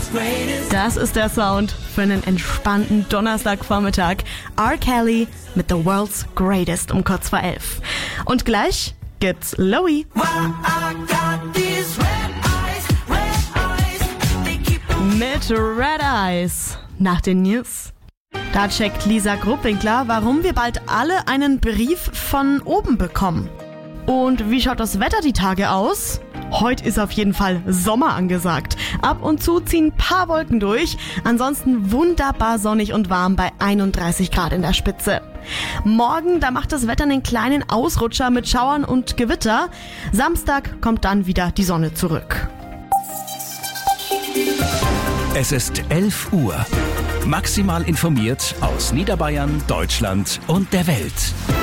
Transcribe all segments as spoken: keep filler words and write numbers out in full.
Das ist der Sound für einen entspannten Donnerstagvormittag. R. Kelly mit The World's Greatest um kurz vor elf. Und gleich gibt's Loey. Mit Red Eyes. Nach den News. Da checkt Lisa Gruppwinkler, warum wir bald alle einen Brief von oben bekommen. Und wie schaut das Wetter die Tage aus? Heute ist auf jeden Fall Sommer angesagt. Ab und zu ziehen ein paar Wolken durch. Ansonsten wunderbar sonnig und warm bei einunddreißig Grad in der Spitze. Morgen, da macht das Wetter einen kleinen Ausrutscher mit Schauern und Gewitter. Samstag kommt dann wieder die Sonne zurück. Es ist elf Uhr. Maximal informiert aus Niederbayern, Deutschland und der Welt.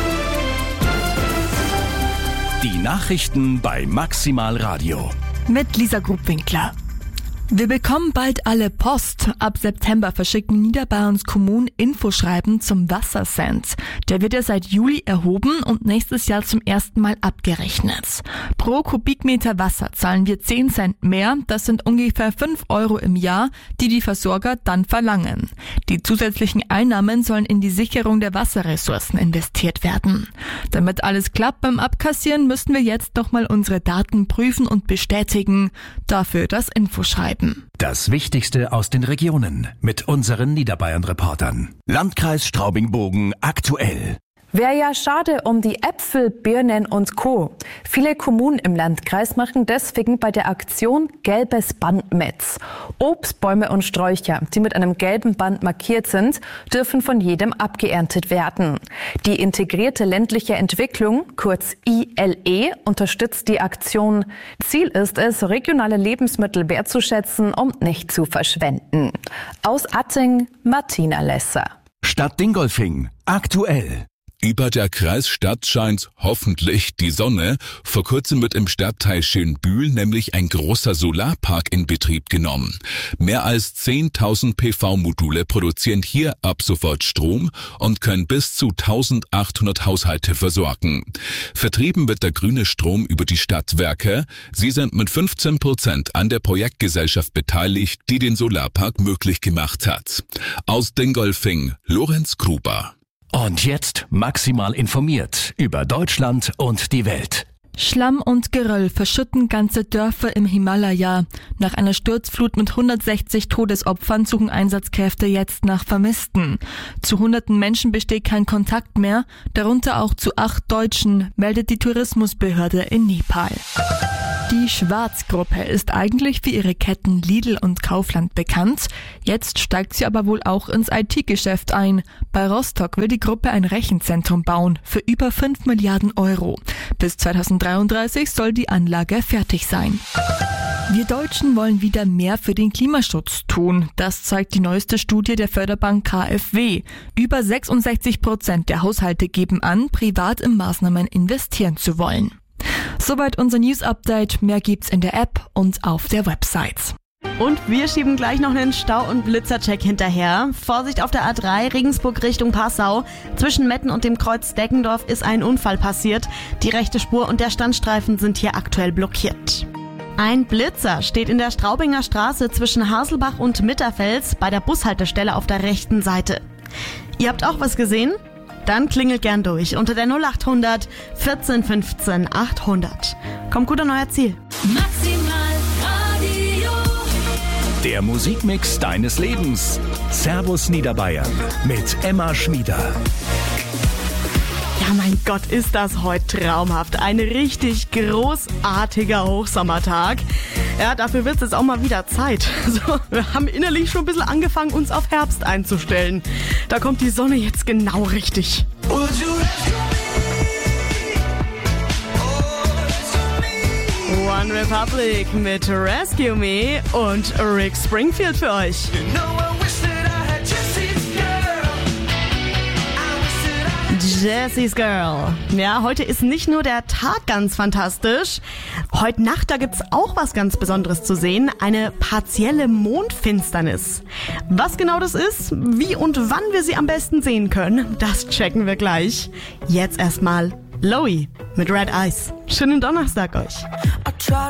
Die Nachrichten bei Maximal Radio. Mit Lisa Gruppwinkler. Wir bekommen bald alle Post. Ab September verschicken Niederbayerns Kommunen Infoschreiben zum Wassercent. Der wird ja seit Juli erhoben und nächstes Jahr zum ersten Mal abgerechnet. Pro Kubikmeter Wasser zahlen wir zehn Cent mehr. Das sind ungefähr fünf Euro im Jahr, die die Versorger dann verlangen. Die zusätzlichen Einnahmen sollen in die Sicherung der Wasserressourcen investiert werden. Damit alles klappt beim Abkassieren, müssen wir jetzt nochmal unsere Daten prüfen und bestätigen. Dafür das Infoschreiben. Das Wichtigste aus den Regionen mit unseren Niederbayern-Reportern. Landkreis Straubing-Bogen aktuell. Wäre ja schade um die Äpfel, Birnen und Co. Viele Kommunen im Landkreis machen deswegen bei der Aktion Gelbes Band mit. Obstbäume und Sträucher, die mit einem gelben Band markiert sind, dürfen von jedem abgeerntet werden. Die integrierte ländliche Entwicklung, kurz I L E, unterstützt die Aktion. Ziel ist es, regionale Lebensmittel wertzuschätzen und nicht zu verschwenden. Aus Atting, Martina Lesser. Stadt Dingolfing aktuell. Über der Kreisstadt scheint hoffentlich die Sonne. Vor kurzem wird im Stadtteil Schönbühl nämlich ein großer Solarpark in Betrieb genommen. Mehr als zehntausend P V-Module produzieren hier ab sofort Strom und können bis zu eintausendachthundert Haushalte versorgen. Vertrieben wird der grüne Strom über die Stadtwerke. Sie sind mit fünfzehn Prozent an der Projektgesellschaft beteiligt, die den Solarpark möglich gemacht hat. Aus Dingolfing, Lorenz Gruber. Und jetzt maximal informiert über Deutschland und die Welt. Schlamm und Geröll verschütten ganze Dörfer im Himalaya. Nach einer Sturzflut mit hundertsechzig Todesopfern suchen Einsatzkräfte jetzt nach Vermissten. Zu hunderten Menschen besteht kein Kontakt mehr, darunter auch zu acht Deutschen, meldet die Tourismusbehörde in Nepal. Die Schwarz-Gruppe ist eigentlich für ihre Ketten Lidl und Kaufland bekannt. Jetzt steigt sie aber wohl auch ins I T-Geschäft ein. Bei Rostock will die Gruppe ein Rechenzentrum bauen für über fünf Milliarden Euro. Bis zweitausenddreiunddreißig soll die Anlage fertig sein. Wir Deutschen wollen wieder mehr für den Klimaschutz tun. Das zeigt die neueste Studie der Förderbank K f W. Über sechsundsechzig Prozent der Haushalte geben an, privat in Maßnahmen investieren zu wollen. Soweit unser News-Update. Mehr gibt's in der App und auf der Website. Und wir schieben gleich noch einen Stau- und Blitzercheck hinterher. Vorsicht auf der A drei, Regensburg Richtung Passau. Zwischen Metten und dem Kreuz Deggendorf ist ein Unfall passiert. Die rechte Spur und der Standstreifen sind hier aktuell blockiert. Ein Blitzer steht in der Straubinger Straße zwischen Haselbach und Mitterfels bei der Bushaltestelle auf der rechten Seite. Ihr habt auch was gesehen? Dann klingelt gern durch unter der null acht hundert vierzehn fünfzehn achthundert. Kommt gut an euer Ziel. Maximal Radio. Der Musikmix deines Lebens. Servus Niederbayern mit Emma Schmieder. Ja, mein Gott, ist das heute traumhaft. Ein richtig großartiger Hochsommertag. Ja, dafür wird es jetzt auch mal wieder Zeit. Also, wir haben innerlich schon ein bisschen angefangen, uns auf Herbst einzustellen. Da kommt die Sonne jetzt genau richtig. One Republic mit Rescue Me und Rick Springfield für euch. Jessie's Girl. Ja, heute ist nicht nur der Tag ganz fantastisch. Heute Nacht, da gibt's auch was ganz Besonderes zu sehen. Eine partielle Mondfinsternis. Was genau das ist, wie und wann wir sie am besten sehen können, das checken wir gleich. Jetzt erstmal Loey mit Red Eyes. Schönen Donnerstag euch.